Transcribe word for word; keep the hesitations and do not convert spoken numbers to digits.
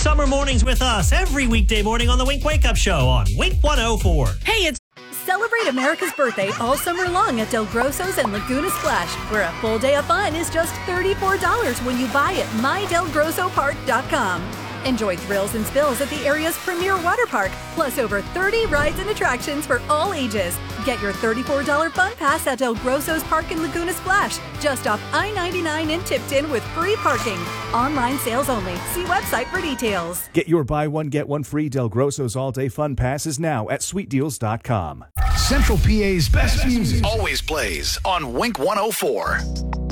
summer mornings with us every weekday morning on the Wink Wake Up Show on Wink one oh four. Hey, it's... Celebrate America's birthday all summer long at Del Grosso's and Laguna Splash, where a full day of fun is just thirty-four dollars when you buy at my del grosso park dot com. Enjoy thrills and spills at the area's premier water park, plus over thirty rides and attractions for all ages. Get your thirty-four dollars fun pass at Del Grosso's Park in Laguna Splash, just off I ninety-nine in Tipton with free parking. Online sales only. See website for details. Get your buy one, get one free Del Grosso's all-day fun passes now at sweet deals dot com. Central P A's best music always plays on Wink one oh four.